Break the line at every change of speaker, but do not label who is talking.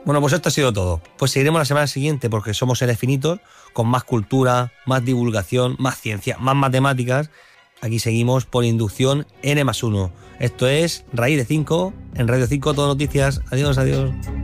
Bueno, pues esto ha sido todo. Pues seguiremos la semana siguiente porque somos seres finitos, con más cultura, más divulgación, más ciencia, más matemáticas. Aquí seguimos por inducción N+1. Esto es Raíz de 5, en Radio 5 Todo Noticias. Adiós, adiós.